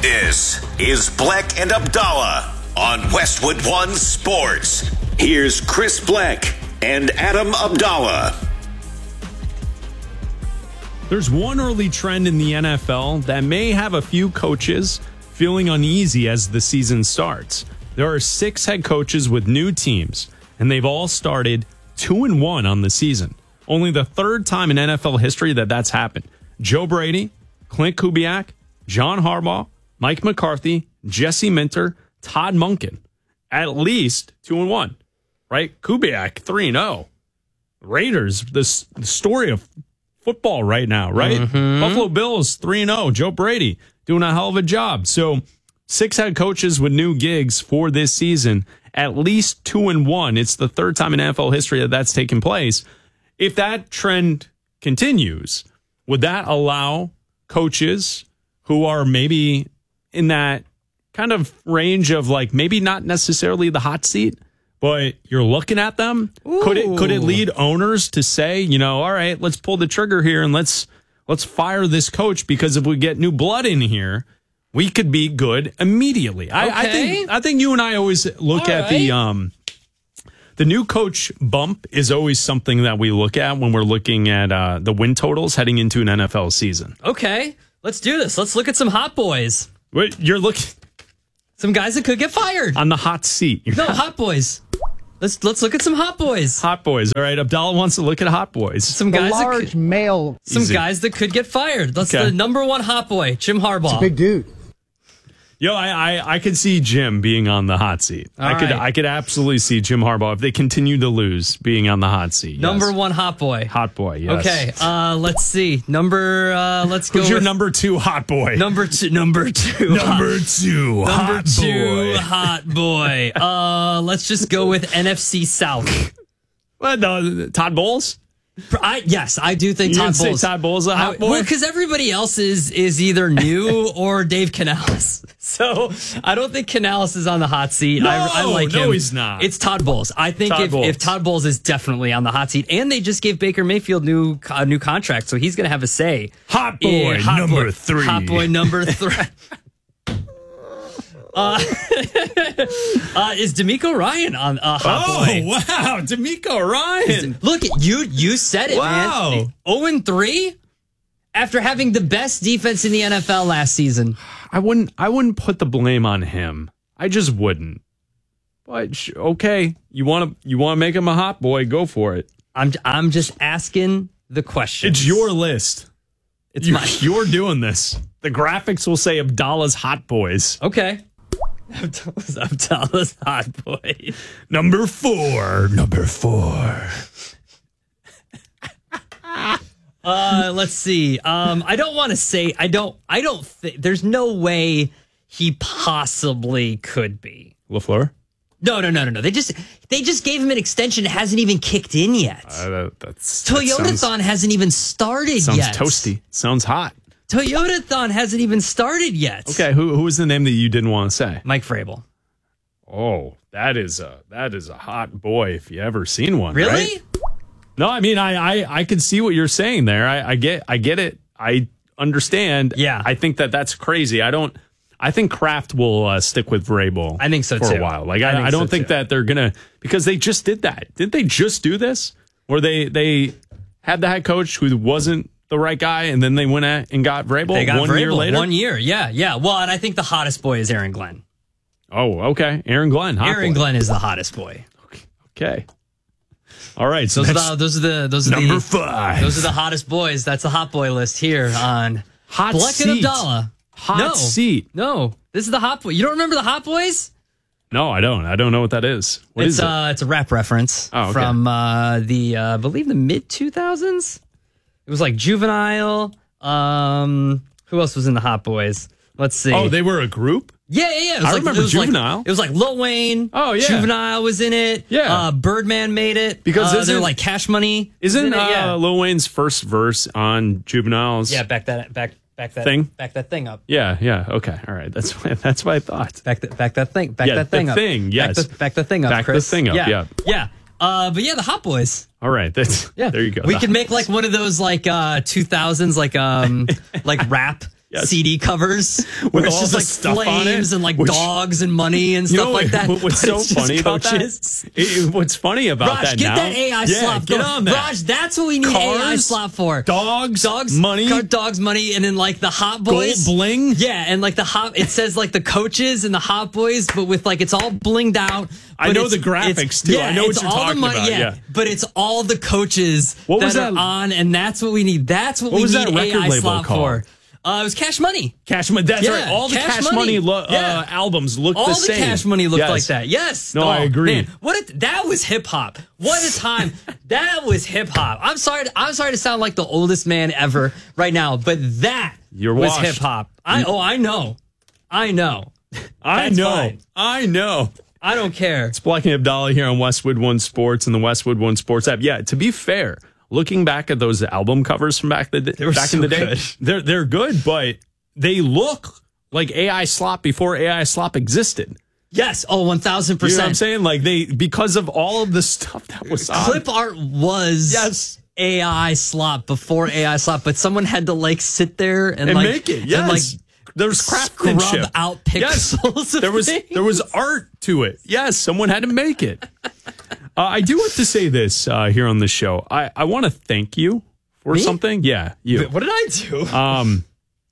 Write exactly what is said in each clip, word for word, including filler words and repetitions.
This is Bleck and Abdallah on Westwood One Sports. Here's Chris Bleck and Adam Abdallah. There's one early trend in the N F L that may have a few coaches feeling uneasy as the season starts. There are six head coaches with new teams, and they've all started two and one on the season. Only the third time in N F L history that that's happened. Joe Brady, Clint Kubiak, John Harbaugh, Mike McCarthy, Jesse Minter, Todd Monken. At least two and one, right? Kubiak three and zero. Raiders, this the story of football right now, right? Mm-hmm. Buffalo Bills three and zero. Joe Brady doing a hell of a job. So six head coaches with new gigs for this season. At least two and one. It's the third time in N F L history that that's taken place. If that trend continues, would that allow coaches who are maybe in that kind of range of like maybe not necessarily the hot seat, but you're looking at them? Ooh. Could it could it lead owners to say, you know, all right, let's pull the trigger here and let's let's fire this coach, because if we get new blood in here, we could be good immediately. I, okay. I think I think you and I always look all at right. the um the new coach bump is always something that we look at when we're looking at uh, the win totals heading into an N F L season. Okay, let's do this. Let's look at some hot boys. Wait, you're looking some guys that could get fired on the hot seat. You're no, not... hot boys. Let's let's look at some hot boys. Hot boys. All right, Abdallah wants to look at hot boys. Some guys, a large that could, male. Some Easy. guys that could get fired. That's okay. the number one hot boy, Jim Harbaugh. It's a big dude. Yo, I, I I could see Jim being on the hot seat. All I could right. I could absolutely see Jim Harbaugh, if they continue to lose, being on the hot seat. Number yes. one hot boy. Hot boy, yes. Okay, uh, let's see. Number uh, let's go. Who's your with number two hot boy? Number two. Number two. Number hot, two. Number hot two. boy. Hot boy. Uh, let's just go with N F C South. What? No, Todd Bowles? I, yes, I do think you Todd say Bowles. Todd Bowles a hot I, boy? Well, because everybody else is is either new or Dave Canales. So I don't think Canales is on the hot seat. No, I, I like him. no, he's not. It's Todd Bowles. I think Todd if, Bowles. if Todd Bowles is definitely on the hot seat, and they just gave Baker Mayfield new a new contract, so he's going to have a say. Hot boy Yeah, hot number boy, three. Hot boy number three. Uh, uh, is D'Amico Ryan on uh, hot oh, boy? wow. D'Amico Ryan. Look, you you said it, wow. man. oh and three after having the best defense in the N F L last season. I wouldn't I wouldn't put the blame on him. I just wouldn't. But sh- okay, you want to you want to make him a hot boy, go for it. I'm I'm just asking the question. It's your list. It's you, my you're doing this. The graphics will say Abdallah's hot boys. Okay. Abdallah's, Abdallah's hot boy. Number four. Number four. uh, let's see. Um, I don't want to say. I don't. I don't think. There's no way he possibly could be LaFleur. No, no, no, no, no. They just they just gave him an extension. It hasn't even kicked in yet. Uh, that, that's Toyotathon that sounds, hasn't even started sounds yet. Sounds toasty. Sounds hot. Toyotathon hasn't even started yet. Okay, who who was the name that you didn't want to say? Mike Vrabel. Oh, that is a that is a hot boy if you ever seen one. Really? Right? No, I mean I I I can see what you're saying there. I, I get I get it. I understand. Yeah. I think that that's crazy. I don't. I think Kraft will uh, stick with Vrabel. I think so for too. a while. Like I, I, think I don't so think too. that they're gonna, because they just did that. Did they just do this? Where they they had the head coach who wasn't the right guy, and then they went at and got Vrabel They got one Vrabel year later. One year, yeah, yeah. Well, and I think the hottest boy is Aaron Glenn. Oh, okay. Aaron Glenn. Hot Aaron boy. Glenn is the hottest boy. Okay. All right. So those are that's the those are the those are number the, five. Those are the hottest boys. That's the hot boy list here on Hot Bleck seat. and Abdallah. Hot no, seat. No, this is the hot boy. You don't remember the hot boys? No, I don't. I don't know what that is. What it's is it? uh, it's a rap reference Oh, okay. from uh, the uh, I believe the mid two thousands. It was like Juvenile. Um, who else was in the Hot Boys? Let's see. Oh, they were a group? Yeah, yeah, yeah. It was I like, remember it was Juvenile. Like, it was like Lil Wayne. Oh, yeah. Juvenile was in it. Yeah. Uh, Birdman made it. Because uh, isn't- they're like Cash Money. was Isn't in it, uh, yeah. Lil Wayne's first verse on Juvenile's? yeah, back that back back that Thing? back that thing up. Yeah, yeah. Okay. All right. That's what, that's what I thought. Back that back that thing. Back Yeah, that thing the up. thing, yes. Back the, back the thing up. Back the Chris. thing up, yeah. Yeah. Uh, but yeah, the Hot Boys. All right. That's Yeah, There you go. We The- could make like one of those like uh two thousands like um like rap Yes. C D covers with all it's just the like stuff on flames it, and like which- dogs and money and You stuff know like that. what- what's But so it's just funny about coaches. that? It- it- what's funny about Raj, that get now? that A I yeah, slop. get going. on that. Raj, that's what we need A I Cars, slop for. Dogs, dogs, money, car, dogs, money, and then like the hot boys, gold bling. Yeah, and like the hot. It says like the coaches and the hot boys, but with like it's all blinged out. I but know it's- the graphics, it's- too. Yeah, I know what it's you're all the talking money, about, Yeah, yeah. but it's all the coaches What that was are that- on, and that's what we need. That's what, What we was need that record A I label slop called? for. Uh, it was Cash Money. Cash Money. That's Yeah, right. All the Cash Cash, Money. Money, lo- Yeah. uh, albums look All the the, same. Cash Money looked Yes. like that. Yes. No, I agree. Man, what a, that was hip hop. What a time. That was hip hop. I'm sorry. I'm sorry to sound like the oldest man ever right now, but that You're was washed. hip hop. I oh I know, I know. I That's know. fine. I know. I don't care. It's Black and Abdallah here on Westwood One Sports and the Westwood One Sports app. Yeah, to be fair, looking back at those album covers from back the were back so in the day, good. they're they're good, but they look like A I slop before A I slop existed. Yes. Oh, one thousand You know what I'm percent. saying? Like they because of all of the stuff that was on. Clip art was Yes. A I slop before A I slop, but someone had to like sit there and, and like make it. Yes. and like There's craftsmanship. scrub out Yes. pixels. of There was things. there was art to it. Yes, someone had to make it. Uh, I do want to say this uh, here on the show. I, I want to thank you for Me? something. Yeah, you. What did I do? Um,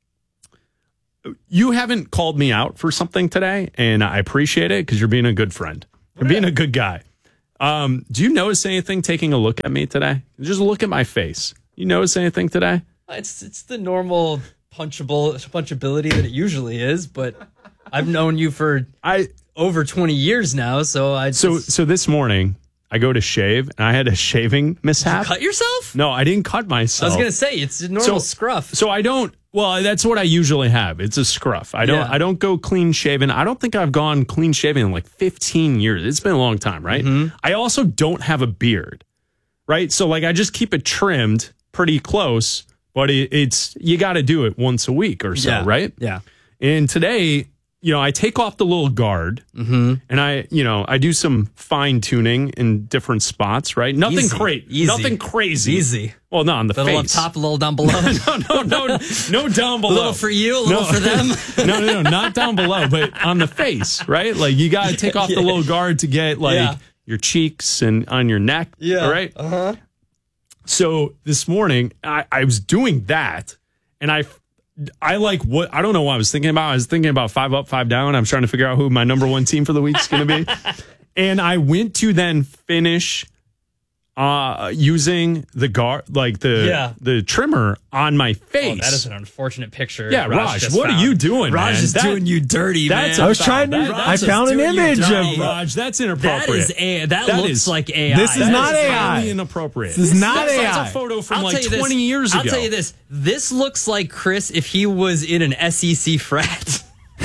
you haven't called me out for something today, and I appreciate it because you're being a good friend. You're being a good guy. Um, do you notice anything taking a look at me today? Just look at my face. You notice anything today? It's it's the normal punchable punchability that it usually is, but I've known you for I over twenty years now, so I so just so this morning I go to shave and I had a shaving mishap. cut yourself. No, I didn't cut I myself. was gonna say it's a normal scruff. So I don't. Well, that's what I usually have. It's a scruff. I don't. Yeah. I don't go clean shaven. I don't think I've gone clean shaven in like fifteen years. It's been a long time, right? Mm-hmm. I also don't have a beard, right? So like I just keep it trimmed pretty close, but it, it's you got to do it once a week or so, Yeah. right? Yeah. And today, you know, I take off the little guard Mm-hmm. and I, you know, I do some fine tuning in different spots, right? Nothing Easy. crazy. Easy. Nothing crazy. Easy. Well, no, on the Little face. up top, a little down below. no, no, no, no down below. A little for you, a little No. for them. no, no, no, not down below, but on the face, right? Like you got to take off the Yeah. little guard to get like Yeah. your cheeks and on your neck. Yeah. All right. Uh-huh. So this morning, I, I was doing that, and I, I like what I don't know what I was thinking about. I was thinking about five up, five down. I was trying to figure out who my number one team for the week is going to be, and I went to then finish uh using the guard like the Yeah. the trimmer on my face. Oh, that is an unfortunate picture. Yeah, Raj, just what are found. you doing, Raj man? is That- doing you dirty, that's man. a I was trying to- That- I that's found a- an doing you image dirty. of- Raj, that's That inappropriate. is a that, That looks is- like A I. This is That not A I. highly inappropriate. This is not that's, A I. That's a photo from I'll like tell you this. twenty years ago. I'll tell you this. This looks like Chris if he was in an S E C frat.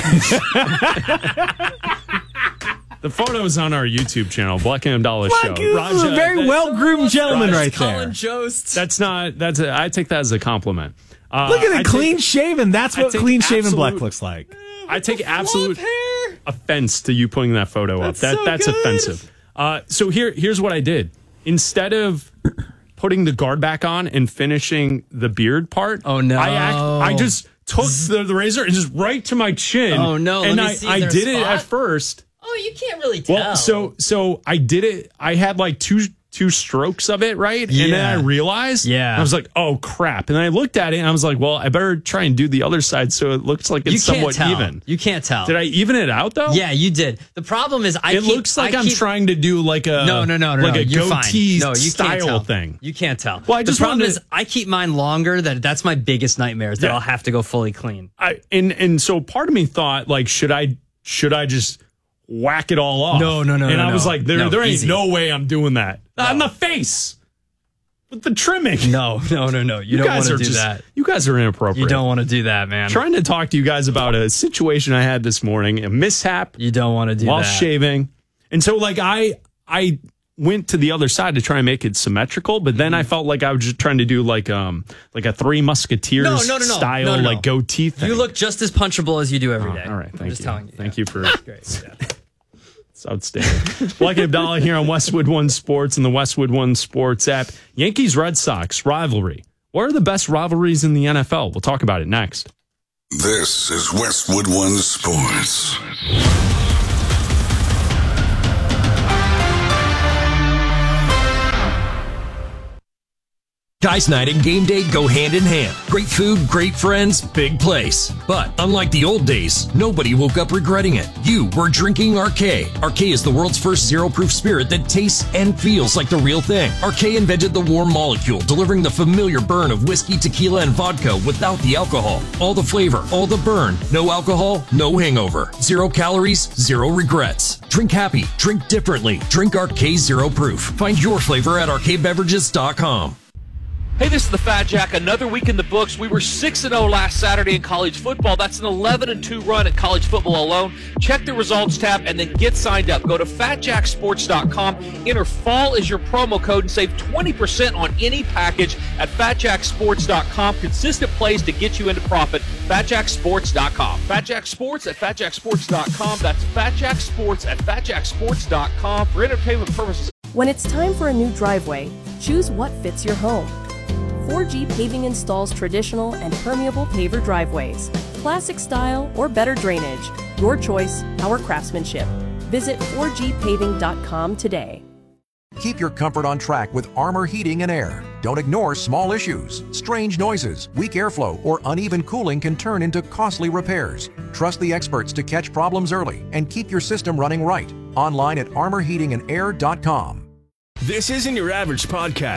The photo's on our YouTube channel, Black and Abdallah Show. Look, this is Raj, a uh, very that- well groomed gentleman Raj, right Colin there. Jost. That's not. That's. A, I take that as a compliment. Uh, Look at I it, clean Take, shaven. That's I what take clean shaven absolute- black looks like. I take absolute hair. offense to you putting that photo That's up. That so that's good. offensive. Uh, so here, here's what I did. Instead of putting the guard back on and finishing the beard part, Oh, no. I act, I just took the, the razor and just right to my chin. Oh, no. And Let me I, see. I Is there a did it spot? at first. Oh, you can't really tell. Well, so so I did it. I had like two two strokes of it, right? And then Yeah. I realized, Yeah. I was like, oh crap! And I looked at it and I was like, well, I better try and do the other side so it looks like it's you can't somewhat tell. even. You can't tell. Did I even it out though? Yeah, you did. The problem is, I It keep, looks like I I'm keep, trying to do like a No, no, no, no. like no. a You're goatee fine. No, you style can't tell. thing. You can't tell. Well, I just the problem wanted is, to- I keep mine longer. That that's my biggest nightmare. Is that Yeah. I'll have to go fully clean. I and and so part of me thought like, should I should I just whack it all off? No, no, no, And no, I was no. like, there No, there ain't easy. no way I'm doing that on the face with the trimming. No, no, no, no. You, You don't guys want are to do just that. you guys are inappropriate. You don't want to do that, man. Trying to talk to you guys about a situation I had this morning, a mishap You don't want to do while that. shaving. And so like I I went to the other side to try and make it symmetrical, but then I felt like I was just trying to do like um like a Three Musketeers No, no, no, no. style No, no, no. like goatee thing. You look just as punchable as you do every day. all right, thank I'm just you. telling you. Thank you for Great. Yeah. it's outstanding. Black and Abdallah here on Westwood One Sports and the Westwood One Sports app. Yankees Red Sox rivalry. What are the best rivalries in the N F L? We'll talk about it next. This is Westwood One Sports. Guys night and game day go hand in hand. Great food, great friends, big place. But unlike the old days, nobody woke up regretting it. You were drinking R K. R K is the world's first zero-proof spirit that tastes and feels like the real thing. R K invented the warm molecule, delivering the familiar burn of whiskey, tequila, and vodka without the alcohol. All the flavor, all the burn. No alcohol, no hangover. Zero calories, zero regrets. Drink happy, drink differently. Drink R K Zero Proof. Find your flavor at R K beverages dot com. Hey, this is the Fat Jack. Another week in the books. We were six and oh last Saturday in college football. That's an eleven and two run in college football alone. Check the results tab and then get signed up. Go to fat jack sports dot com. Enter fall as your promo code and save twenty percent on any package at fat jack sports dot com. Consistent plays to get you into profit. fat jack sports dot com. Fat Jack Sports at fat jack sports dot com. That's Fat Jack Sports at fat jack sports dot com for entertainment purposes. When it's time for a new driveway, choose what fits your home. four G Paving installs traditional and permeable paver driveways, classic style or better drainage. Your choice, our craftsmanship. Visit four G paving dot com today. Keep your comfort on track with Armor Heating and Air. Don't ignore small issues. Strange noises, weak airflow, or uneven cooling can turn into costly repairs. Trust the experts to catch problems early and keep your system running right. Online at armor heating and air dot com. This isn't your average podcast.